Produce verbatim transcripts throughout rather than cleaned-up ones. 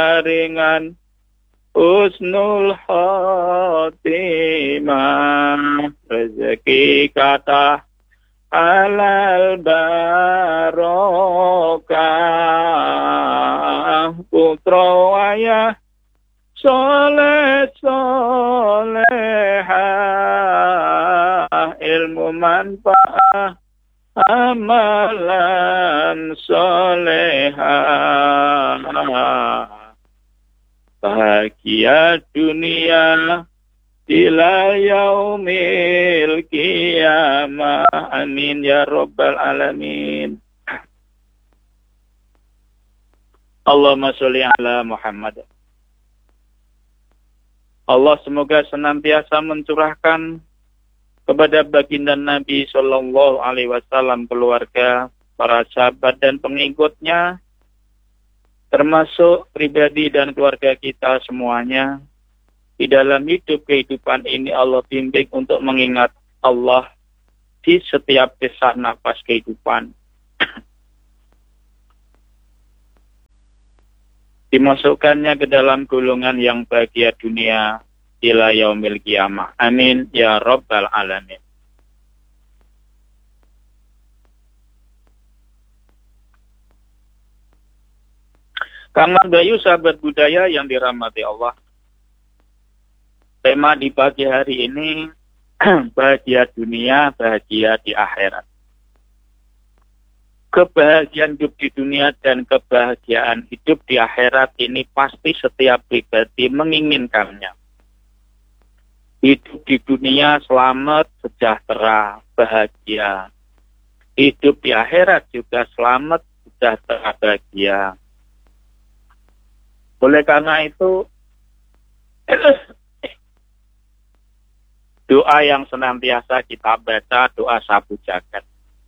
ringan husnul khotimah, rezeki kata halal barokah, putra wayah soleh solehah, ilmu manfaat amalan solehah, bahagia dunia ila yaumil qiyamah. Amin ya rabbal alamin. Allahumma sholli ala Muhammad. Allah semoga senantiasa mencurahkan kepada baginda Nabi Shallallahu Alaihi Wasallam, keluarga, para sahabat dan pengikutnya, termasuk pribadi dan keluarga kita semuanya. Di dalam hidup kehidupan ini Allah bimbing untuk mengingat Allah di setiap desak nafas kehidupan. Dimasukkannya ke dalam golongan yang bahagia dunia ila yaumil qiyamah. Amin ya rabbal alamin. Kang Bayu, sahabat budaya yang dirahmati Allah, tema di pagi hari ini bahagia dunia, bahagia di akhirat. Kebahagiaan hidup di dunia dan kebahagiaan hidup di akhirat ini pasti setiap pribadi menginginkannya. Hidup di dunia selamat, sejahtera, bahagia. Hidup di akhirat juga selamat, sejahtera, bahagia. Oleh karena itu, doa yang senantiasa kita baca, doa sabu jagat.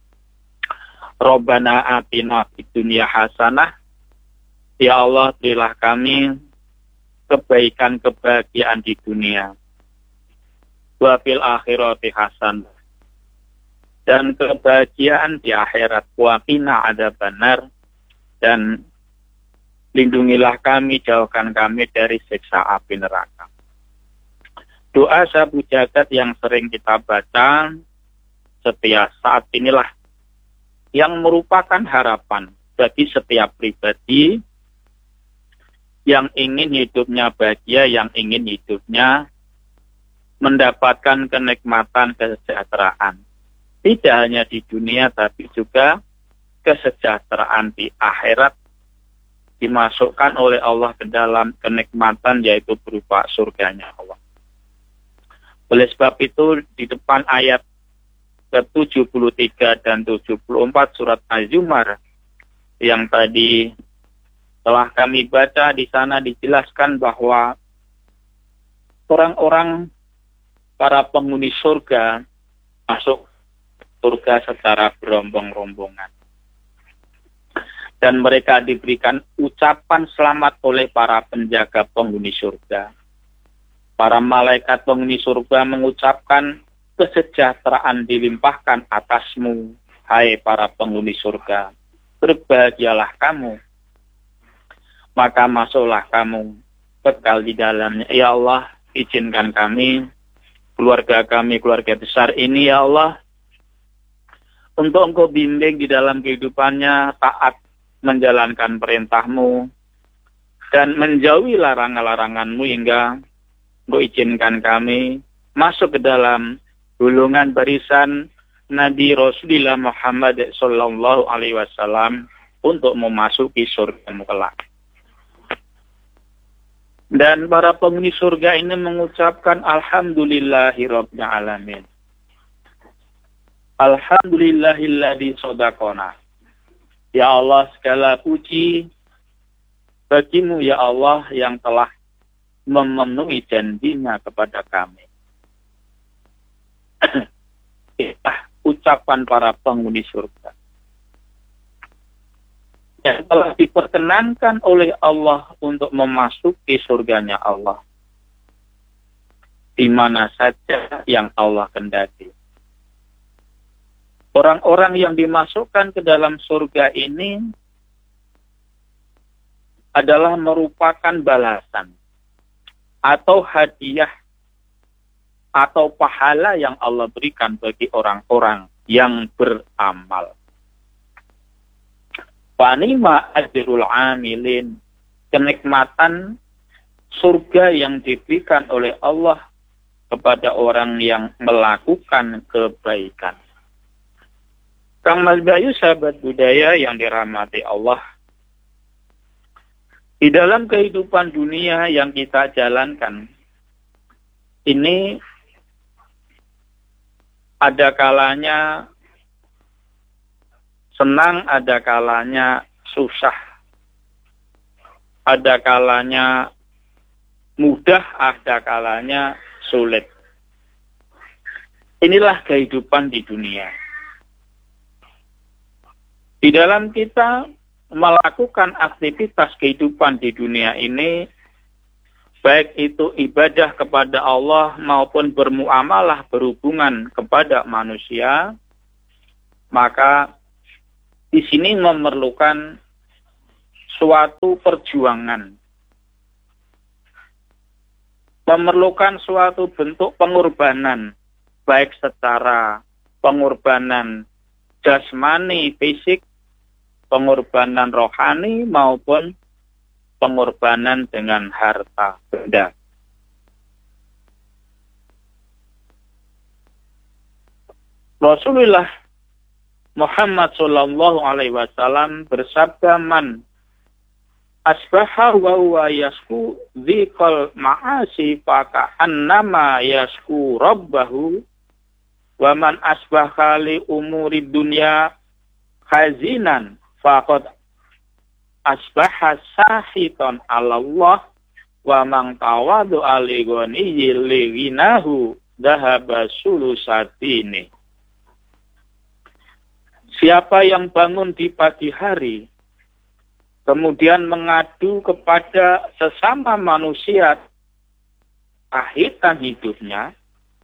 Rabbana atina fid dunya hasanah. Ya Allah, berilah kami kebaikan, kebahagiaan di dunia. Wa fil akhirati hasanah. Dan kebahagiaan di akhirat. Wa qina adzabannar. Dan lindungilah kami, jauhkan kami dari siksa api neraka. Doa sabu jagat yang sering kita baca setiap saat inilah yang merupakan harapan bagi setiap pribadi yang ingin hidupnya bahagia, yang ingin hidupnya mendapatkan kenikmatan, kesejahteraan. Tidak hanya di dunia, tapi juga kesejahteraan di akhirat dimasukkan oleh Allah ke dalam kenikmatan, yaitu berupa surganya Allah. Oleh sebab itu, di depan ayat ke tujuh puluh tiga dan tujuh puluh empat surat Az-Zumar yang tadi telah kami baca, di sana dijelaskan bahwa orang-orang para penghuni surga masuk surga secara berombong-rombongan. Dan mereka diberikan ucapan selamat oleh para penjaga penghuni surga. Para malaikat penghuni surga mengucapkan, kesejahteraan dilimpahkan atasmu, hai para penghuni surga. Berbahagialah kamu. Maka masuklah kamu kekal di dalamnya. Ya Allah, izinkan kami, keluarga kami, keluarga besar ini, ya Allah, untuk Engkau bimbing di dalam kehidupannya, taat menjalankan perintah-Mu, dan menjauhi larangan-larangan-Mu, hingga Engkau izinkan kami masuk ke dalam golongan barisan Nabi Rasulullah Muhammad Sallallahu Alaihi Wasallam untuk memasuki surga kelak. Dan para penghuni surga ini mengucapkan Alhamdulillahirabbil alamin. Alhamdulillahilladzi shadaqana. Ya Allah, segala puji bagimu ya Allah yang telah memenuhi janjinya kepada kami. Itulah ucapan para penghuni surga yang telah diperkenankan oleh Allah untuk memasuki surganya Allah di mana saja yang Allah kehendaki. Orang-orang yang dimasukkan ke dalam surga ini adalah merupakan balasan atau hadiah atau pahala yang Allah berikan bagi orang-orang yang beramal. Fanima ajrul amilin, kenikmatan surga yang diberikan oleh Allah kepada orang yang melakukan kebaikan. Kang Mas Bayu, sahabat budaya yang dirahmati Allah, di dalam kehidupan dunia yang kita jalankan, ini ada kalanya senang, ada kalanya susah. Ada kalanya mudah, ada kalanya sulit. Inilah kehidupan di dunia. Di dalam kita melakukan aktivitas kehidupan di dunia ini, baik itu ibadah kepada Allah maupun bermuamalah berhubungan kepada manusia, maka di sini memerlukan suatu perjuangan, memerlukan suatu bentuk pengorbanan, baik secara pengorbanan jasmani, fisik, pengorbanan rohani maupun pengorbanan dengan harta benda. Rasulullah Muhammad Shallallahu Alaihi Wasallam bersabda, "Man asbaha wa huwa yasku dzikal ma'asi faka annama yasku rabbahu, wa man asbaha li umuri dunya khazinan faqad asbaha sahitan 'ala Allah, wa man tawadu ali ghaniyyi lighinahu dhahaba sulusatini." Siapa yang bangun di pagi hari kemudian mengadu kepada sesama manusia akhiran hidupnya,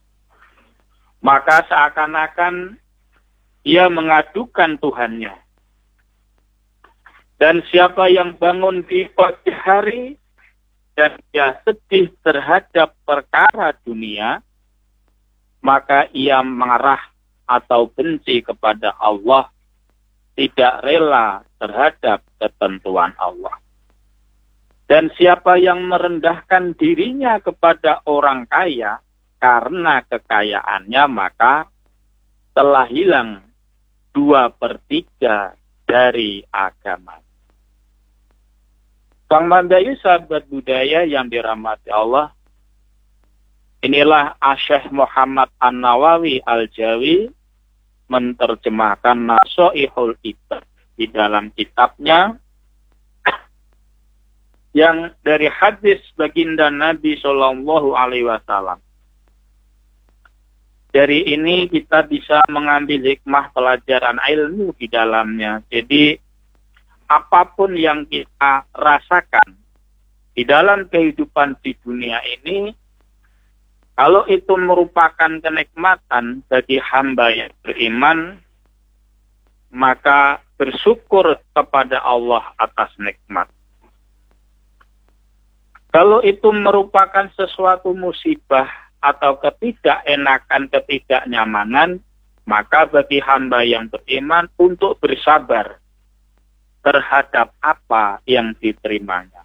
maka seakan-akan ia mengadukan Tuhannya. Dan siapa yang bangun di pagi hari dan ia sedih terhadap perkara dunia, maka ia marah atau benci kepada Allah, tidak rela terhadap ketentuan Allah. Dan siapa yang merendahkan dirinya kepada orang kaya karena kekayaannya, maka telah hilang dua per tiga dari agama. Bang Mandayu, sahabat budaya yang dirahmati Allah, inilah Syekh Muhammad An-Nawawi Al-Jawi menerjemahkan Nasoihul Ibad di dalam kitabnya yang dari hadis baginda Nabi Shallallahu Alaihi Wasallam. Dari ini kita bisa mengambil hikmah pelajaran ilmu di dalamnya. Jadi apapun yang kita rasakan di dalam kehidupan di dunia ini, kalau itu merupakan kenikmatan bagi hamba yang beriman, maka bersyukur kepada Allah atas nikmat. Kalau itu merupakan sesuatu musibah atau ketidakenakan, ketidaknyamanan, maka bagi hamba yang beriman untuk bersabar terhadap apa yang diterimanya.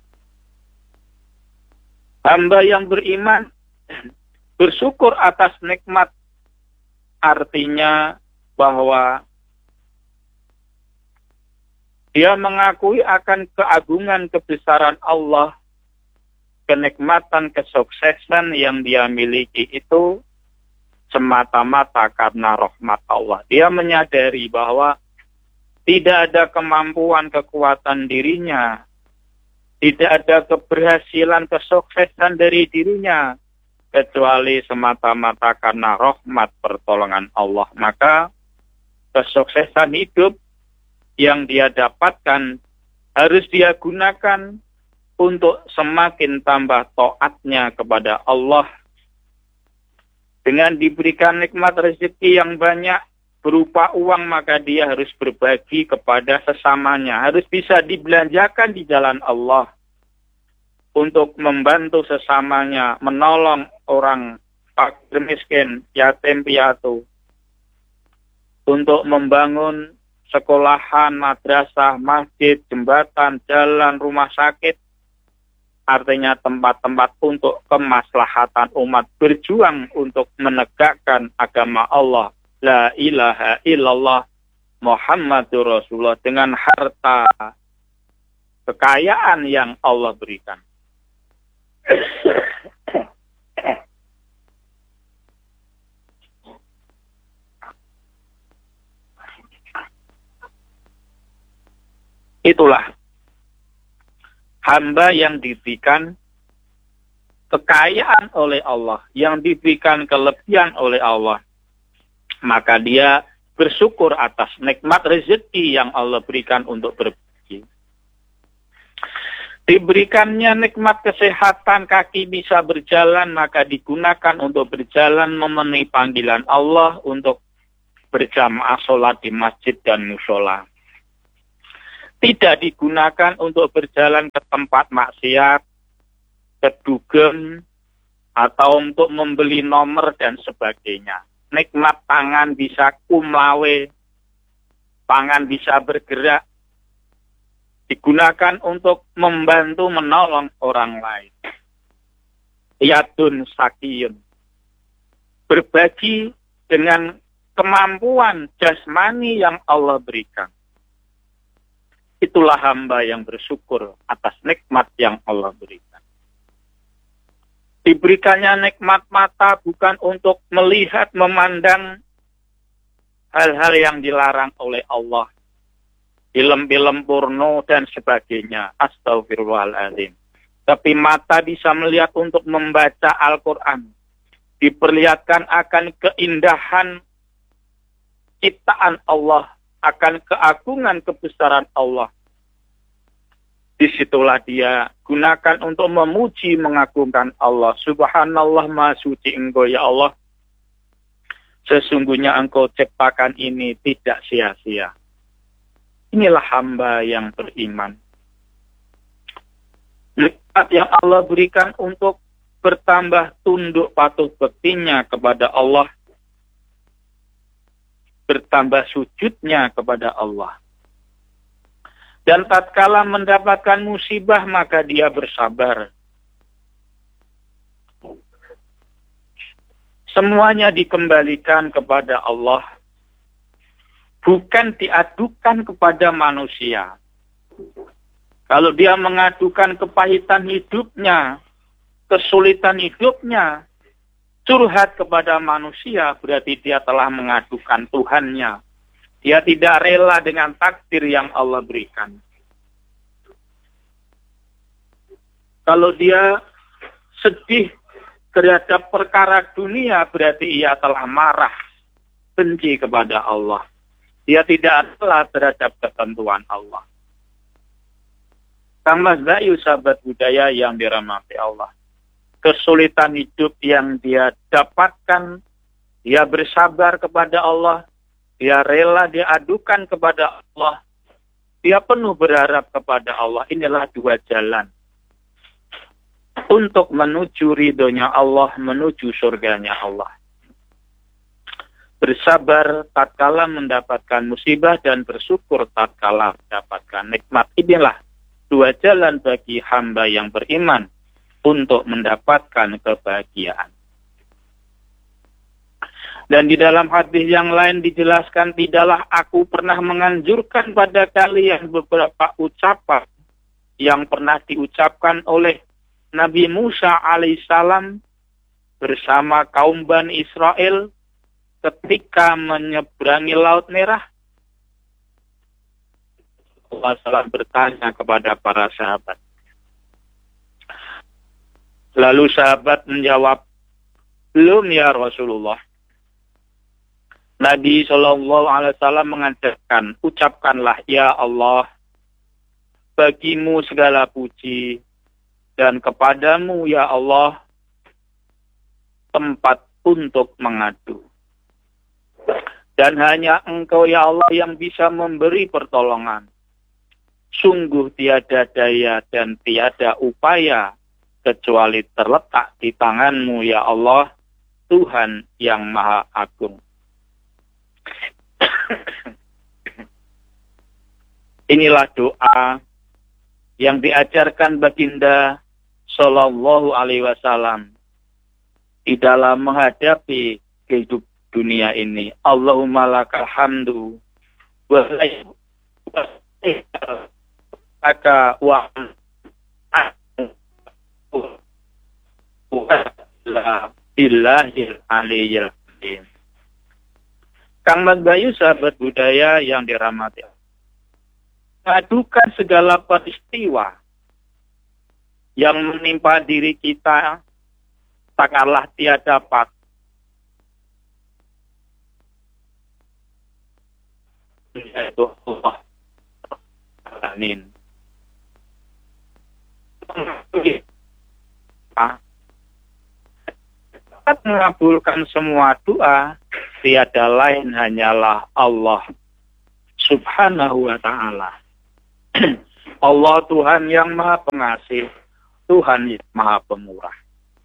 Hamba yang beriman bersyukur atas nikmat, artinya bahwa dia mengakui akan keagungan kebesaran Allah, kenikmatan kesuksesan yang dia miliki itu semata-mata karena rahmat Allah. Dia menyadari bahwa tidak ada kemampuan kekuatan dirinya, tidak ada keberhasilan kesuksesan dari dirinya, kecuali semata-mata karena rahmat pertolongan Allah. Maka kesuksesan hidup yang dia dapatkan harus dia gunakan untuk semakin tambah taatnya kepada Allah. Dengan diberikan nikmat rezeki yang banyak berupa uang, maka dia harus berbagi kepada sesamanya. Harus bisa dibelanjakan di jalan Allah. untuk membantu sesamanya, menolong orang fakir miskin, yatim piatu, untuk membangun sekolahan, madrasah, masjid, jembatan, jalan, rumah sakit, artinya tempat-tempat untuk kemaslahatan umat, berjuang untuk menegakkan agama Allah, la ilaha illallah Muhammadur Rasulullah, dengan harta kekayaan yang Allah berikan. Itulah hamba yang diberikan kekayaan oleh Allah, yang diberikan kelebihan oleh Allah. Maka dia bersyukur atas nikmat rezeki yang Allah berikan untuk berbagi. Diberikannya nikmat kesehatan, kaki bisa berjalan, maka digunakan untuk berjalan memenuhi panggilan Allah untuk berjamaah sholat di masjid dan musola. Tidak digunakan untuk berjalan ke tempat maksiat, ke dugem, atau untuk membeli nomor dan sebagainya. Nikmat tangan bisa kumlawe, tangan bisa bergerak, digunakan untuk membantu menolong orang lain. Yadun sakiyun, berbagi dengan kemampuan jasmani yang Allah berikan. Itulah hamba yang bersyukur atas nikmat yang Allah berikan. Diberikannya nikmat mata bukan untuk melihat, memandang hal-hal yang dilarang oleh Allah. Film-film porno dan sebagainya. Astagfirullahaladzim. Tapi mata bisa melihat untuk membaca Al-Quran. Diperlihatkan akan keindahan ciptaan Allah, akan keagungan kebesaran Allah. Disitulah dia gunakan untuk memuji, mengagungkan Allah. Subhanallah, maha suci Engkau ya Allah. Sesungguhnya Engkau ciptakan ini tidak sia-sia. Inilah hamba yang beriman. Nikmat yang Allah berikan untuk bertambah tunduk patuh bektinya kepada Allah, bertambah sujudnya kepada Allah. Dan tatkala mendapatkan musibah, maka dia bersabar. Semuanya dikembalikan kepada Allah, bukan diadukan kepada manusia. Kalau dia mengadukan kepahitan hidupnya, kesulitan hidupnya, curhat kepada manusia, berarti dia telah mengadukan Tuhannya. Dia tidak rela dengan takdir yang Allah berikan. Kalau dia sedih terhadap perkara dunia, berarti ia telah marah, benci kepada Allah. Dia tidak rela terhadap ketentuan Allah. Kang Mas Bayu, sahabat budaya yang dirahmati Allah. Kesulitan hidup yang dia dapatkan, dia bersabar kepada Allah, dia rela diadukan kepada Allah, dia penuh berharap kepada Allah. Inilah dua jalan untuk menuju ridhonya Allah, menuju surganya Allah. Bersabar tatkala mendapatkan musibah dan bersyukur tatkala mendapatkan nikmat. Inilah dua jalan bagi hamba yang beriman untuk mendapatkan kebahagiaan. Dan di dalam hadis yang lain dijelaskan, tidaklah aku pernah menganjurkan pada kalian beberapa ucapan yang pernah diucapkan oleh Nabi Musa alaihissalam bersama kaum Bani Israel ketika menyeberangi Laut Merah. Allah bertanya kepada para sahabat. Lalu sahabat menjawab, belum ya Rasulullah. Nabi shallallahu alaihi wasallam mengajarkan, ucapkanlah ya Allah, bagimu segala puji, dan kepadamu ya Allah tempat untuk mengadu. Dan hanya Engkau ya Allah yang bisa memberi pertolongan. Sungguh tiada daya dan tiada upaya kecuali terletak di tangan-Mu ya Allah, Tuhan yang Maha Agung. Inilah doa yang diajarkan baginda Sallallahu Alaihi Wasallam di dalam menghadapi kehidupan dunia ini. Allahumma lakal hamdu wa laka wa illahil aliyil azim. Kang Mas Bayu, sahabat budaya yang dirahmati, mengadukan segala peristiwa yang menimpa diri kita, takkanlah tiada dapat yaitu Allah alamin. Dapat mengabulkan semua doa, tiada lain hanyalah Allah Subhanahu wa ta'ala. Allah Tuhan yang Maha Pengasih, Tuhan yang Maha Pemurah.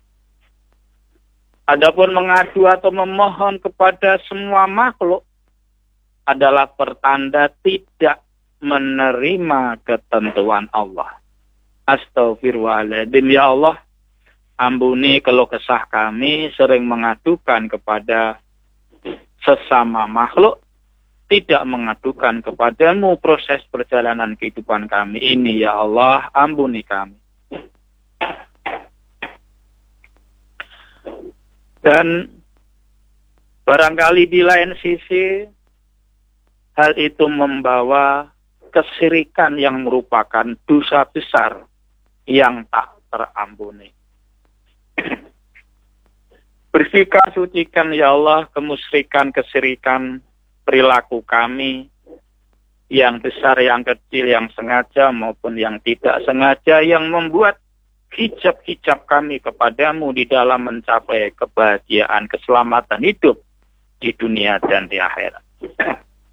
Adapun mengadu atau memohon kepada semua makhluk adalah pertanda tidak menerima ketentuan Allah. Astaghfirullahaladzim, ya Allah, ampuni keluh kesah kami sering mengadukan kepada sesama makhluk, tidak mengadukan kepadamu proses perjalanan kehidupan kami ini, ya Allah, ampuni kami. Dan barangkali di lain sisi, hal itu membawa kesirikan yang merupakan dosa besar yang tak terampuni. Bersihkan, sucikan ya Allah kemusyrikan, kesirikan perilaku kami yang besar, yang kecil, yang sengaja maupun yang tidak sengaja, yang membuat hijab-hijab kami kepadamu di dalam mencapai kebahagiaan, keselamatan hidup di dunia dan di akhirat.